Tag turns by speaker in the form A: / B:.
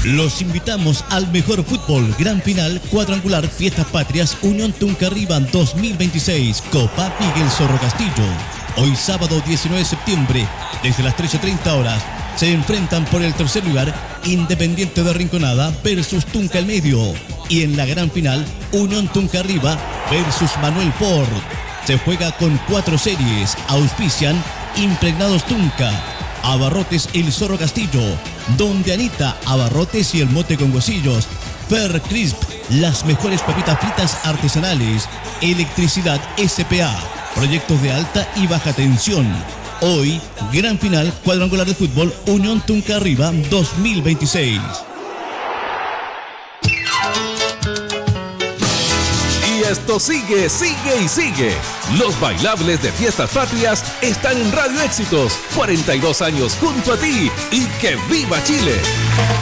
A: Los invitamos al mejor fútbol, gran final, cuadrangular, Fiestas Patrias, Unión Tunca-Arriba 2026, Copa Miguel Zorro Castillo. Hoy sábado 19 de septiembre, desde las 13:30 horas, se enfrentan por el tercer lugar Independiente de Rinconada versus Tunca el Medio. Y en la gran final, Unión Tunca-Arriba versus Manuel Ford. Se juega con 4 series, auspician Impregnados Tunca, Abarrotes El Zorro Castillo, Donde Anita, Abarrotes y el Mote con Huesillos, Fer Crisp, las mejores papitas fritas artesanales, Electricidad SPA, proyectos de alta y baja tensión. Hoy, gran final, cuadrangular de fútbol, Unión Tunca-Arriba 2026.
B: Esto sigue, sigue y sigue. Los bailables de Fiestas Patrias están en Radio Éxitos. 42 años junto a ti y que viva Chile.